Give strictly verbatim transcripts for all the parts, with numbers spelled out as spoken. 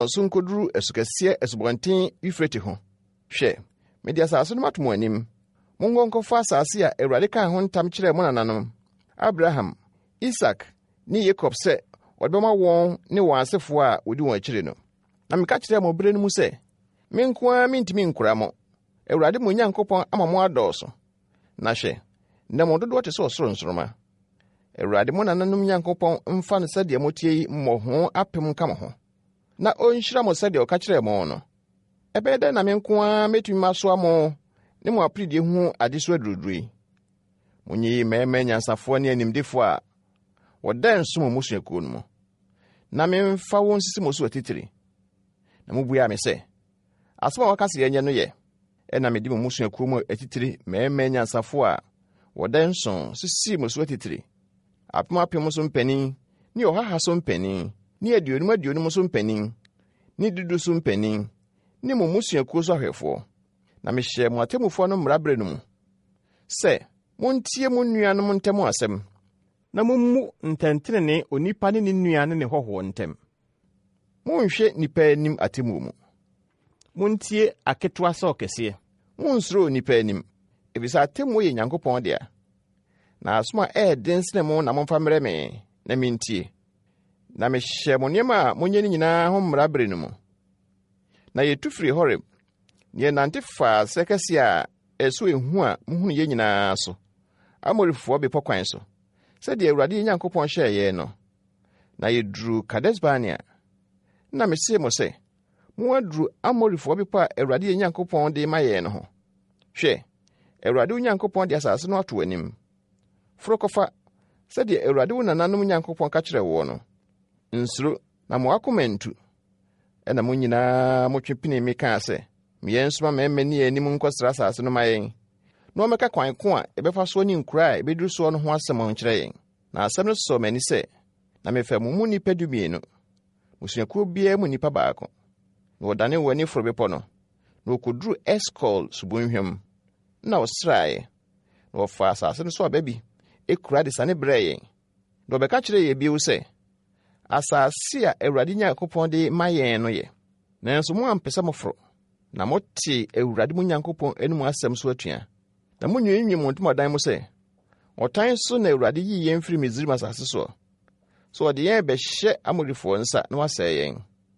Sunkoduru esukese esubonten Euphrates ho. Hwe, media asase no matomo anim. Mongo nkofa asase a Awurade kan ho ntam kire mo nananom. Abraham, Isaac, ni Jacob se odbema won ne won asefo a wodi won akire no. Na meka kire mo bere no mu se, me nko a mintimi nkura mo. Awurade mo Nyankopɔn ama mo adɔɔso. Na hwe, na mo dodo te so osoro nsoroma. Awurade mo nananom Nyankopɔn mfa no sɛ de motie mmɔ ho apem kama ho. Na onhyira mo sɛ de ɔka kire mo no. Ebeda na me nko a metumi maso mo ne mo apridie hu adeso adurudui. Munyi meme nyansafo ne animdefo a woda nso mo suakuo no mu. Na me mfa won sisi mo so atitiri. Na mubua me se asoma wakase yenye no ye. E na me di mo suakuo mu atitiri meme nyansafo a woda nso sisi mo so atitiri. Apem apem so mpanin, ni ohaha so mpanin, ni aduonum aduonum so mpanin, ni dudu so mpanin, ni mo musuakuo so ahwefo. Na me hye mo atemufo no mrabre no mu. Se montie mo nuanom ntem asem. Na mummu ntentenene onipa ne ne nuane ne hoho ntem. Monhwe nipa anim atemu mu. Montie aketwa so kese. Monsuro nipa anim. Ebisa atemu ye Nyankopɔn de a. Na asoma e densene mo na momfa mre me na mintie. Na me hye mo niema monye ni nyina ho mrabre no mu. Na yetufiri Horeb. Ye nante fa sekasi a eso ehu a muhunu ye nyina so. Amorifo be pokwan so. Se de Awurade Nyankopɔn hye ye no. Na yedru Kades Barnea. Na me se mo se, mo adru Amorifo be pa Awurade Nyankopɔn de ma ye no ho. Hwe, Awurade Nyankopɔn de asase no ato anim. Frokofa, se de Awurade nananom Nyankopɔn ka kire wo no. Nsuro na mo akomentu. E na mo nyina mo twepini me ka se, me yensuma memme ni anim nkosra asase no ma yen. No meka kwan ko a ebefa so ni nkura e beduru so no ho asem on kire yen. Na asem no so mani se, na me fa mu mu nipa dumienu. Musuakuo bia mu nipa baako. Na wodane wani forobepo no. Na okoduru Eskol subonhwam. Na osrae. Na ofa asase no so ababi. Ekura de sane breye. Na obeka kire ye biu se, asase a Awurade Nyankopɔn de ma yen no ye. Nanso mo ampesa moforo. Na mote Awurade mo Nyankopɔn enu asem so atua. Na mo nwenwi mo ntomadan mo se, otan so na Awurade yi yen firi Misrim asase so. So ode yen be hye Amorifo nsa na wasa yen.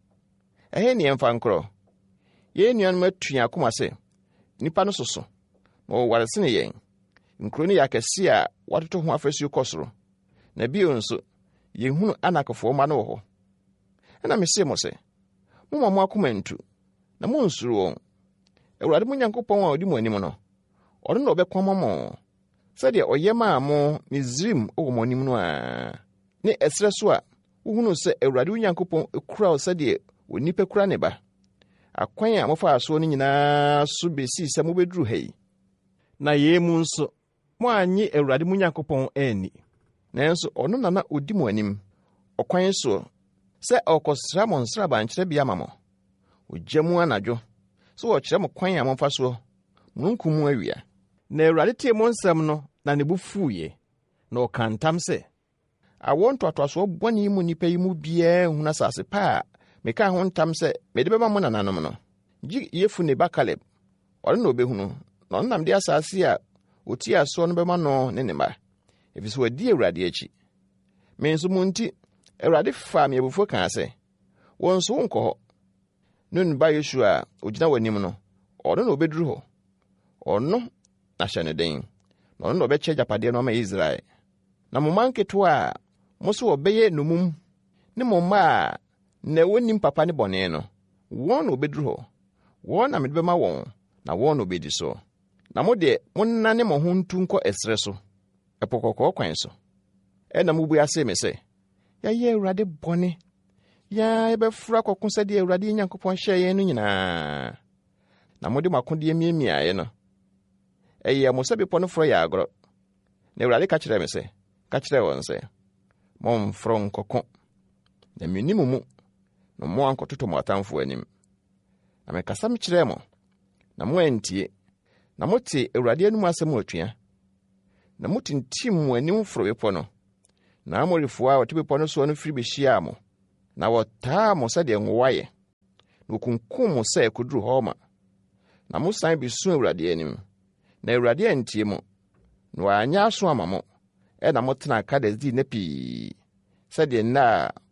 Ehe ne emfa nkro. Ye nuan matua akoma se, nipa no soso. Mo warese ne yen. Nkro ne yakese a watoto ho afasuo kosoro. Na bio nso yehunu anakofo ma no ho. Na me se mo se, mo mamo akoma ntu. Na mo nsuru won. Awurade mo Nyankopɔn a odi mo anim no. Ɔno na obekwa mamo. Sɛde oyema mo Misrim owo mo anim no a. Ne esre so a wohunu sɛ Awurade wo Nyankopɔn ekura o sɛde onipa kura ne ba. Akwan a mofa aso no nyinaa so besi sɛ mobeduru ha yi. Na ye mu nso mo anyi Awurade mo Nyankopɔn ani. Nanso ɔno na na odi mo anim. Ɔkwan so sɛ ɔkɔsra mo nsra bankyerɛ bia ma mo. Ojamu anadwo. So ɔkyerɛ mo kwan a momfa so. Munkum awia. Na Awurade tie mo nsɛm no na ne bu fuye. Na ɔkantam sɛ, awon toatoaso bɔne mu nipa yi mu bia huna asase pa a meka ho ntam sɛ mede bɛba mo nananom no. Gi Yefune ba Caleb. Ɔno na obehunu. Na ɔno nam de asase a otie aso no bɛma no ne ne ma. Efisɛ wadi Awurade akyi. Me nso mu nti Awurade fa me abufo kan sɛ, wɔn so nkɔ hɔ. Nun ba Yeshua ogina wanim no. Ɔno na obeduru hɔ. Ɔno na hyɛ ne den. Na ɔno na ɔbɛkyɛ japade no ma Israel. Na mo manketo a mo so obeye numum ne mo ma na wonim papa ne bɔne no. Wɔn na obeduru hɔ. Wɔn na mede bɛma wɔn na wɔn na obedi so. Na mo de monna ne mo ho ntu nkɔ esre so. Epokɔkɔ kwan so. Ɛna mo bu ase me sɛ, ya ye Awurade bɔne. Ya ebɛfura kɔko sɛ de Awurade Nyankopɔn hyɛ yɛn no nyinaa. Na mo de makode miamiae no. Ɛyɛ mo sɛ bepɔ no foro yɛ agorɔ. Na Awurade ka kyerɛ me sɛ, ka kyerɛ wɔn sɛ, mo mforo nkɔko. Na menimu mu, na mo ankɔtoto mo atamfo anim. Na mekasa me kyerɛ mo, na mo antie. Na mo te Awurade anum asɛm otua. Na mo tintim mo anim foro bepɔ no. Na Amorifo a wɔte bepɔ no so no firi behyia mo. Na wɔtaa mo sɛ de nwowaye. na okunkum mo sɛ koduru hɔ ma. Na mo san bi su Awurade anim. Na Awurade antie mo. Na wanyɛ aso ama mo. Ɛna mo tena Kades di na pii. Sɛdeɛ nna